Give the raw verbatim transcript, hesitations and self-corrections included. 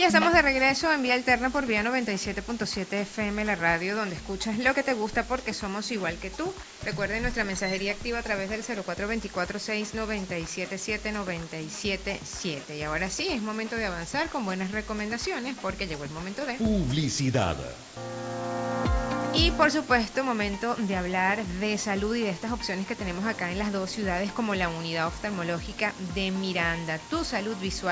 ya estamos de regreso en Vía Alterna por Vía noventa y siete punto siete F M, la radio donde escuchas lo que te gusta porque somos igual que tú. Recuerden nuestra mensajería activa a través del cero cuatro dos cuatro, seis nueve siete, siete nueve siete siete. Y ahora sí, es momento de avanzar con buenas recomendaciones porque llegó el momento de... Publicidad. Y por supuesto, momento de hablar de salud y de estas opciones que tenemos acá en las dos ciudades como la unidad oftalmológica de Miranda. Tu salud visual